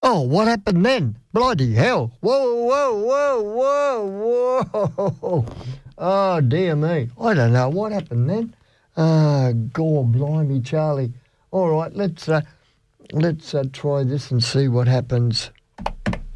Oh, what happened then? Bloody hell. Whoa, whoa, whoa, whoa, whoa. Oh, dear me. I don't know what happened then. God blimey, Charlie. All right, let's try this and see what happens.